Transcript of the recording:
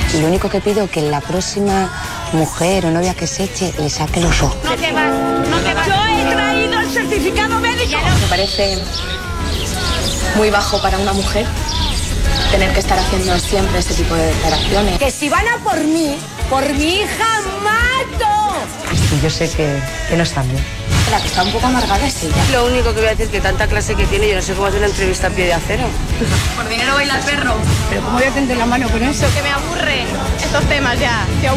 Y lo único que pido es que la próxima mujer o novia que se eche le saque los ojos. No te vas, no te vas. Yo he traído el certificado médico. Me parece muy bajo para una mujer tener que estar haciendo siempre ese tipo de declaraciones. Que si van a por mi hija mato. Y yo sé que no están bien. La que está un poco amargada es ella. Lo único que voy a decir es que tanta clase que tiene, yo no sé cómo hacer una entrevista a pie de acero. Por dinero baila el perro. Pero ¿cómo voy a tender la mano con eso? Que me aburren estos temas ya.